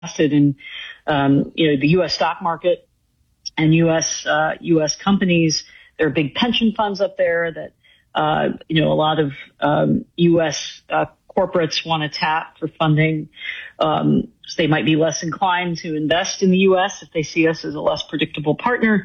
in, the U.S. stock market and U.S. companies. There are big pension funds up there that, a lot of U.S. corporates want to tap for funding. So they might be less inclined to invest in the U.S. if they see us as a less predictable partner.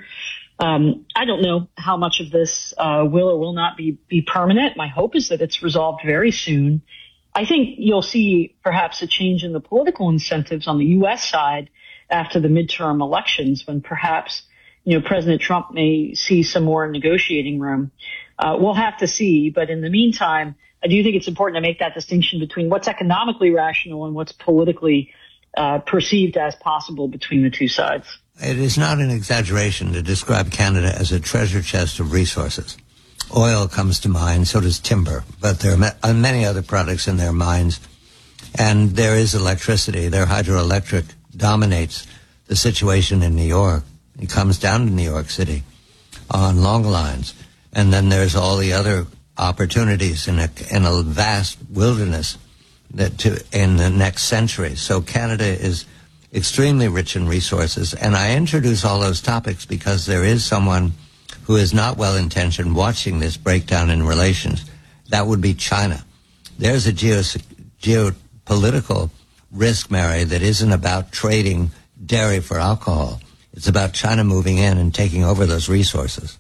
I don't know how much of this will or will not be permanent. My hope is that it's resolved very soon. I think you'll see perhaps a change in the political incentives on the U.S. side after the midterm elections, when perhaps, President Trump may see some more negotiating room. We'll have to see. But in the meantime, I do think it's important to make that distinction between what's economically rational and what's politically perceived as possible between the two sides. It is not an exaggeration to describe Canada as a treasure chest of resources. Oil comes to mind, so does timber, but there are many other products in their mines. And there is electricity. Their hydroelectric dominates the situation in New York. It comes down to New York City on long lines. And then there's all the other opportunities in a vast wilderness in the next century. So Canada is extremely rich in resources. And I introduce all those topics because there is someone who is not well-intentioned watching this breakdown in relations. That would be China. There's a geopolitical risk, Mary, that isn't about trading dairy for alcohol. It's about China moving in and taking over those resources.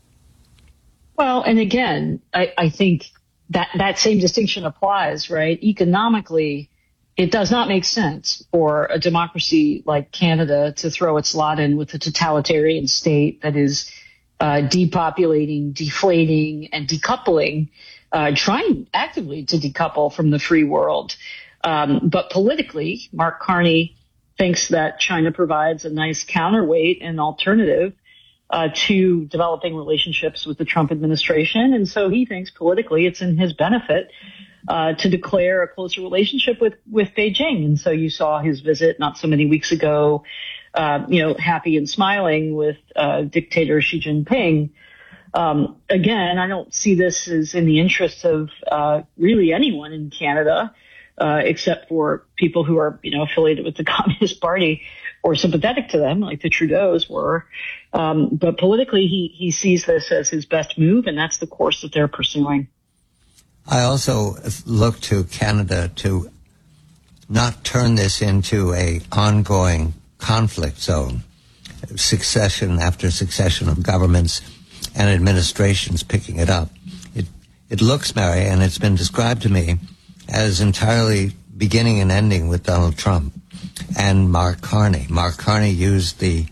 Well, and again, I think that same distinction applies, right? Economically, it does not make sense for a democracy like Canada to throw its lot in with a totalitarian state that is depopulating, deflating, and decoupling, trying actively to decouple from the free world. But politically, Mark Carney thinks that China provides a nice counterweight and alternative to developing relationships with the Trump administration. And so he thinks politically it's in his benefit to declare a closer relationship with Beijing. And so you saw his visit not so many weeks ago, happy and smiling with dictator Xi Jinping. Again, I don't see this as in the interest of really anyone in Canada, except for people who are, affiliated with the Communist Party or sympathetic to them, like the Trudeaus were. But politically, he sees this as his best move, and that's the course that they're pursuing. I also look to Canada to not turn this into a ongoing conflict zone, succession after succession of governments and administrations picking it up. It looks, Mary, and it's been described to me as entirely beginning and ending with Donald Trump and Mark Carney. Mark Carney used the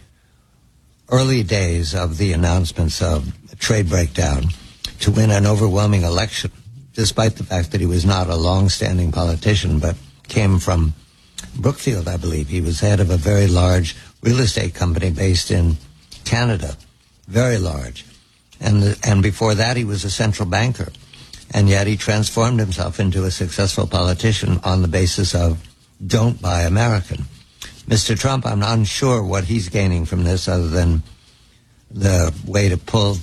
early days of the announcements of trade breakdown to win an overwhelming election, despite the fact that he was not a long-standing politician, but came from Brookfield, I believe. He was head of a very large real estate company based in Canada, very large. And before that, he was a central banker. And yet he transformed himself into a successful politician on the basis of don't buy American. Mr. Trump, I'm not sure what he's gaining from this other than the way to pull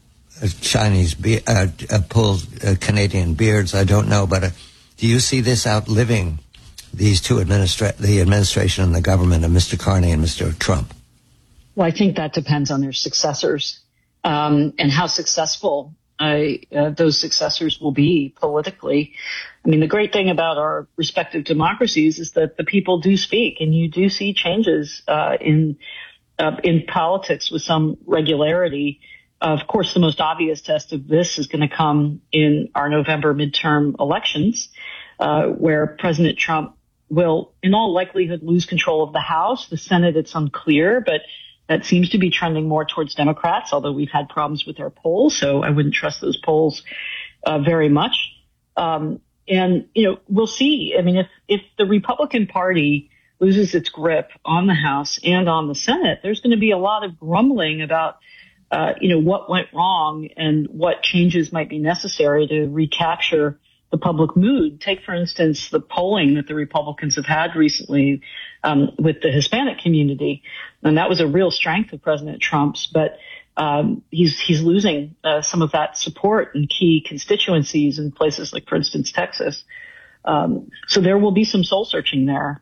Canadian beards. I don't know. But do you see this outliving these two the administration and the government of Mr. Carney and Mr. Trump? Well, I think that depends on their successors and how successful those successors will be politically. I mean, the great thing about our respective democracies is that the people do speak, and you do see changes in politics with some regularity. Of course, the most obvious test of this is going to come in our November midterm elections, where President Trump will, in all likelihood, lose control of the House. The Senate, it's unclear, but that seems to be trending more towards Democrats, although we've had problems with our polls, so I wouldn't trust those polls very much. And, we'll see. I mean, if the Republican Party loses its grip on the House and on the Senate, there's going to be a lot of grumbling about, what went wrong and what changes might be necessary to recapture the public mood. Take, for instance, the polling that the Republicans have had recently with the Hispanic community. And that was a real strength of President Trump's, but he's losing some of that support in key constituencies in places like, for instance, Texas. So there will be some soul searching there.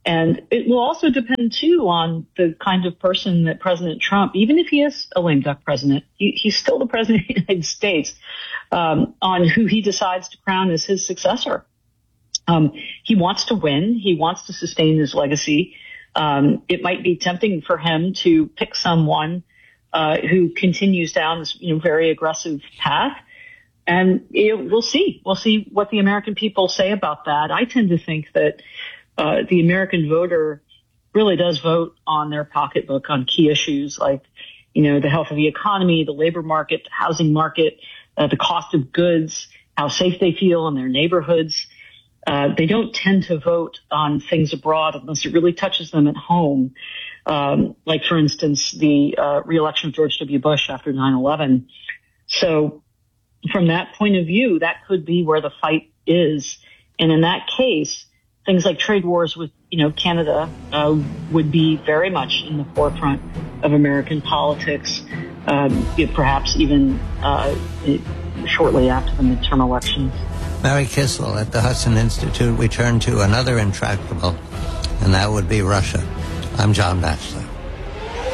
And it will also depend, too, on the kind of person that President Trump, even if he is a lame duck president, he's still the president of the United States, on who he decides to crown as his successor. He wants to win. He wants to sustain his legacy. It might be tempting for him to pick someone who continues down this very aggressive path. And we'll see. We'll see what the American people say about that. I tend to think that the American voter really does vote on their pocketbook on key issues like, the health of the economy, the labor market, the housing market, the cost of goods, how safe they feel in their neighborhoods. They don't tend to vote on things abroad unless it really touches them at home. Like, for instance, the reelection of George W. Bush after 9/11. So from that point of view, that could be where the fight is. And in that case, things like trade wars with, Canada would be very much in the forefront of American politics, perhaps even shortly after the midterm elections. Mary Kissel at the Hudson Institute. We turn to another intractable, and that would be Russia. I'm John Batchelor.